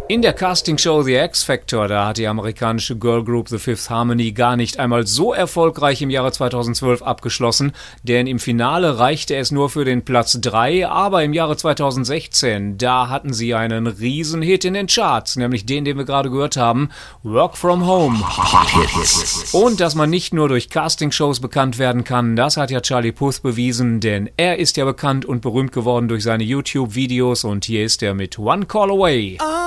In der Castingshow The X Factor, da hat die amerikanische Girlgroup The Fifth Harmony gar nicht einmal so erfolgreich im Jahre 2012 abgeschlossen, denn im Finale reichte es nur für den Platz 3, aber im Jahre 2016, da hatten sie einen Riesenhit in den Charts, nämlich den wir gerade gehört haben, Work From Home. Und dass man nicht nur durch Castingshows bekannt werden kann, das hat ja Charlie Puth bewiesen, denn er ist ja bekannt und berühmt geworden durch seine YouTube-Videos und hier ist er mit One Call Away.